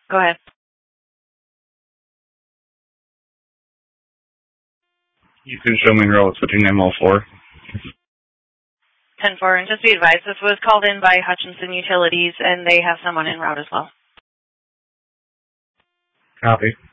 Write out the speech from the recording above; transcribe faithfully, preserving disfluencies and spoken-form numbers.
Go ahead. You can show me route switching M L four. ten four, and just be advised, this was called in by Hutchinson Utilities, and they have someone en route as well. Copy.